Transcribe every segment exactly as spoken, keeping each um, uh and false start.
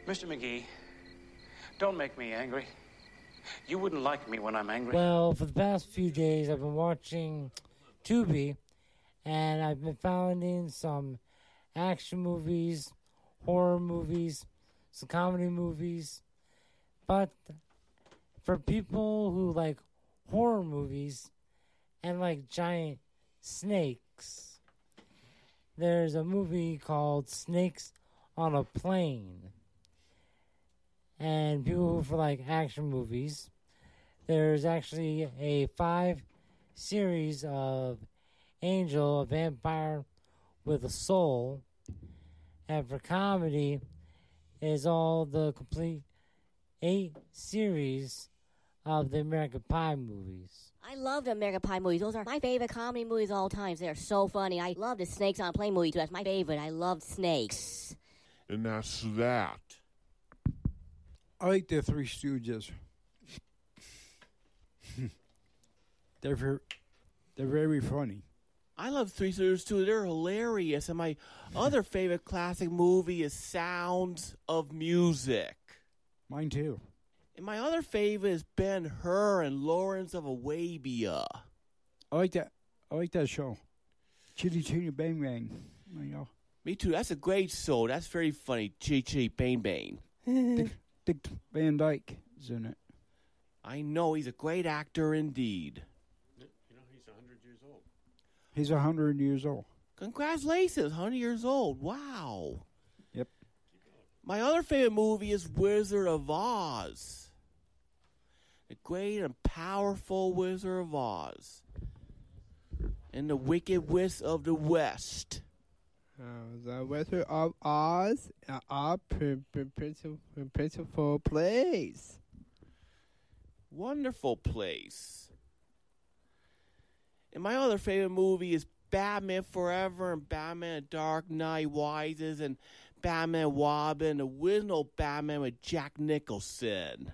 Mister McGee, don't make me angry. You wouldn't like me when I'm angry. Well, for the past few days, I've been watching Tubi, and I've been finding some action movies, horror movies, some comedy movies. But for people who like horror movies and like giant snakes, there's a movie called Snakes on a Plane. And people who for like action movies, there's actually a five series of Angel, a vampire with a soul. And for comedy is all the complete eight series of the American Pie movies. I love the American Pie movies. Those are my favorite comedy movies of all time. They're so funny. I love the Snakes on a Plane movie too. That's my favorite. I love snakes. And that's that. I like the Three Stooges. they're ver- they're very funny. I love Three Stooges too. They're hilarious. And my other favorite classic movie is Sounds of Music. Mine too. And my other favorite is Ben-Hur and Lawrence of Arabia. I like that. I like that show. Chitty Chitty Bang Bang. You know. Me too. That's a great show. That's very funny. Chitty Chitty Bang Bang. Dick, Dick Van Dyke is in it. I know. He's a great actor indeed. You know, he's one hundred years old. He's one hundred years old. Congratulations. one hundred years old. Wow. Yep. My other favorite movie is Wizard of Oz. The great and powerful Wizard of Oz. And the Wicked Witch of the West. Uh, the Wizard of Oz, uh, our pr- pr- principal, principal place. Wonderful place. And my other favorite movie is Batman Forever and Batman Dark Knight Rises and Batman Robin, the original Batman with Jack Nicholson.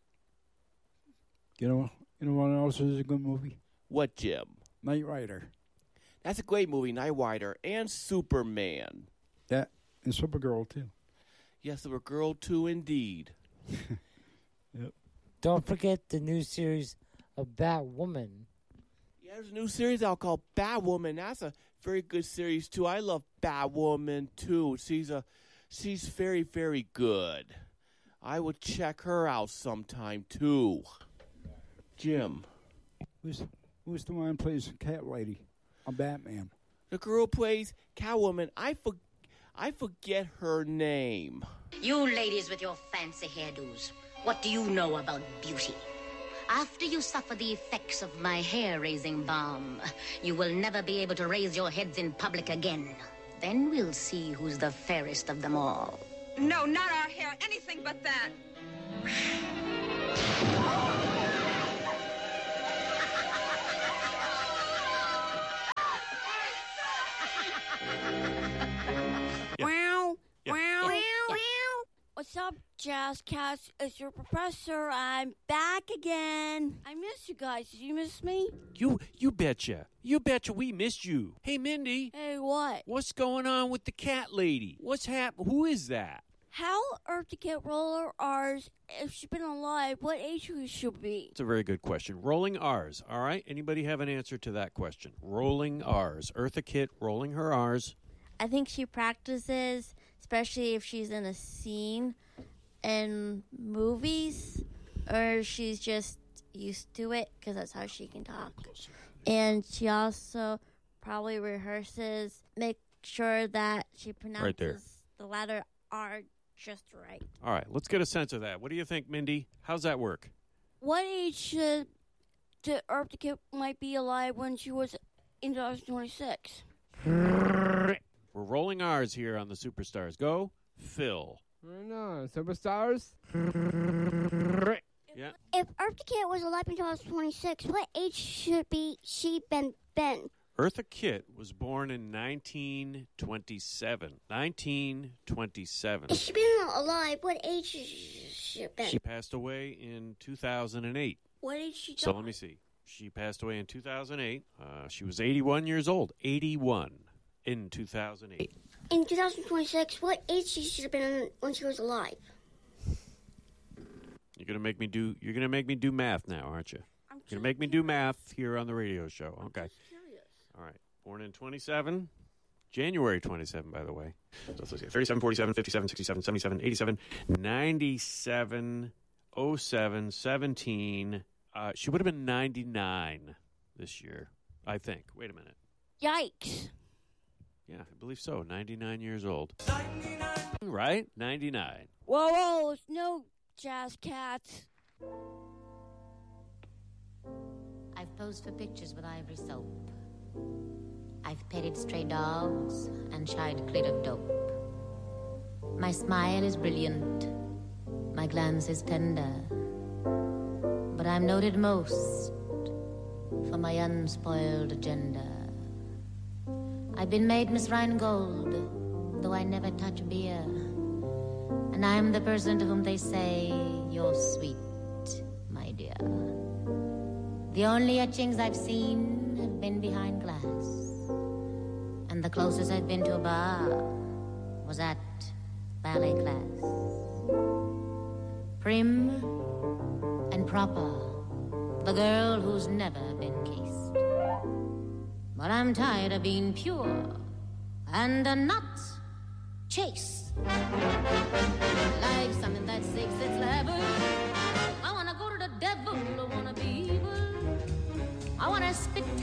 You know, you know what else is a good movie? What, Jim? Knight Rider. That's a great movie, Knight Rider and Superman. That and Supergirl too. Yes, Supergirl too, indeed. Yep. Don't forget the new series of Batwoman. Yeah, there's a new series out called Batwoman. That's a very good series too. I love Batwoman too. She's a, she's very, very good. I would check her out sometime too. Jim. Who's who's the one who plays Cat Lady on Batman? The girl plays Catwoman. I for, I forget her name. You ladies with your fancy hairdos, what do you know about beauty? After you suffer the effects of my hair-raising balm, you will never be able to raise your heads in public again. Then we'll see who's the fairest of them all. No, not our hair. Anything but that. Yeah. Wow, Yeah. wow, wow, wow. What's up, Jazz Cats? It's your professor. I'm back again. I miss you guys. Did you miss me? You you betcha. You betcha we missed you. Hey, Mindy. Hey, what? What's going on with the cat lady? What's hap- Who is that? How Earth to get roller R's if she's been alive? What age should she be? It's a very good question. Rolling R's, all right? Anybody have an answer to that question? Rolling R's. Eartha Kitt rolling her R's. I think she practices, especially if she's in a scene in movies, or she's just used to it because that's how she can talk. And she also probably rehearses, make sure that she pronounces Right there. the letter R just right. All right, let's get a sense of that. What do you think, Mindy? How's that work? What age should the Earth to get might be alive when she was in twenty twenty-six? We're rolling R's here on the Superstars. Go, Phil. No, Superstars. Yeah. If Eartha Kitt was alive in twenty twenty-six, what age should be she been been? Eartha Kitt was born in nineteen twenty-seven. nineteen twenty-seven. If she been alive, what age should she been? She passed away in two thousand eight. What age she died? So let me see. She passed away in two thousand eight. Uh, she was eighty-one years old. eighty-one in two thousand eight. In twenty twenty-six, what age she should have been when she was alive? You're gonna make me do. You're gonna make me do math now, aren't you? I'm you're gonna make me do math here on the radio show. Okay. All right. Born in twenty-seven, January twenty-seven, by the way. So let's see. thirty-seven, forty-seven, fifty-seven, sixty-seven, seventy-seven, eighty-seven, ninety-seven, oh seven, seventeen. Uh, she would have been ninety-nine this year, I think. Wait a minute. Yikes. Yeah, I believe so. ninety-nine years old. ninety-nine. Right? ninety-nine. Whoa, whoa, it's no Jazz Cats. I've posed for pictures with ivory soap. I've petted stray dogs and shied clit of dope. My smile is brilliant. My glance is tender. But I'm noted most for my unspoiled agenda. I've been made Miss Rheingold, though I never touch beer. And I'm the person to whom they say, you're sweet, my dear. The only etchings I've seen have been behind glass. And the closest I've been to a bar was at ballet class. Prim and proper, the girl who's never been kissed. But I'm tired of being pure and uh, not chaste.